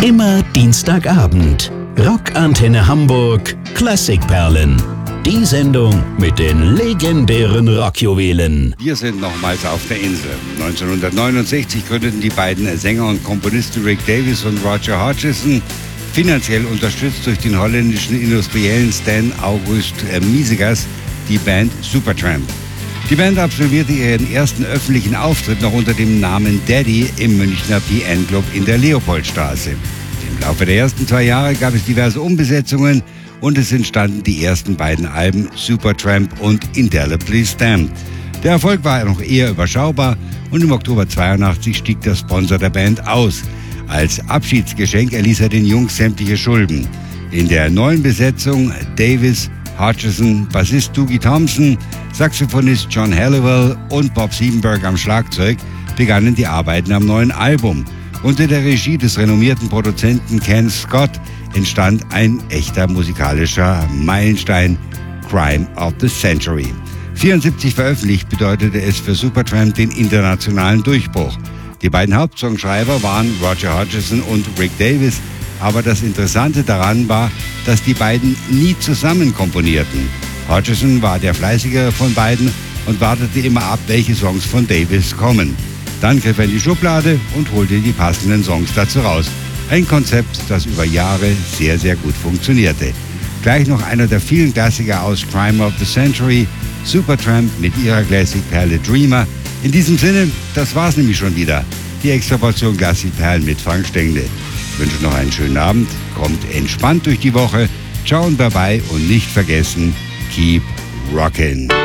Immer Dienstagabend. Rockantenne Hamburg Klassikperlen. Die Sendung mit den legendären Rockjuwelen. Wir sind nochmals auf der Insel. 1969 gründeten die beiden Sänger und Komponisten Rick Davies und Roger Hodgson, finanziell unterstützt durch den holländischen Industriellen Stan August Miesegas, die Band Supertramp. Die Band absolvierte ihren ersten öffentlichen Auftritt noch unter dem Namen Daddy im Münchner PN Club in der Leopoldstraße. Im Laufe der ersten 2 Jahre gab es diverse Umbesetzungen und es entstanden die ersten beiden Alben Supertramp und Indelibly Stamped. Der Erfolg war noch eher überschaubar und im Oktober 82 stieg der Sponsor der Band aus. Als Abschiedsgeschenk erließ er den Jungs sämtliche Schulden. In der neuen Besetzung Davis, Hodgson, Bassist Dougie Thompson, Saxophonist John Halliwell und Bob Siebenberg am Schlagzeug begannen die Arbeiten am neuen Album. Unter der Regie des renommierten Produzenten Ken Scott entstand ein echter musikalischer Meilenstein, Crime of the Century. 1974 veröffentlicht bedeutete es für Supertramp den internationalen Durchbruch. Die beiden Hauptsongschreiber waren Roger Hodgson und Rick Davies, aber das Interessante daran war, dass die beiden nie zusammen komponierten. Hodgson war der Fleißigere von beiden und wartete immer ab, welche Songs von Davies kommen. Dann griff er in die Schublade und holte die passenden Songs dazu raus. Ein Konzept, das über Jahre sehr, sehr gut funktionierte. Gleich noch einer der vielen Klassiker aus Crime of the Century, Supertramp mit ihrer Classic-Perle Dreamer. In diesem Sinne, das war's nämlich schon wieder. Die Extraportion Klassikperlen mit Frank Stengel. Ich wünsche noch einen schönen Abend, kommt entspannt durch die Woche, ciao und bye bye und nicht vergessen, keep rockin'.